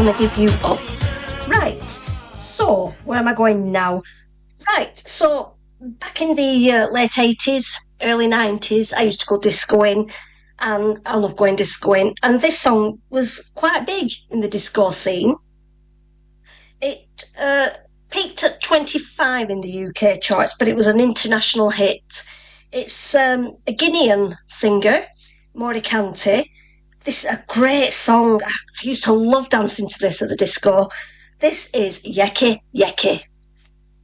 gonna give you up. Right, so where am I going now? Right, so back in the late 80s, early 90s, I used to go discoing, and I love going discoing. And this song was quite big in the disco scene. It peaked at 25 in the UK charts, but it was an international hit. It's a Guinean singer, Mori Kante. This is a great song. I used to love dancing to this at the disco. This is Yeke Yeke.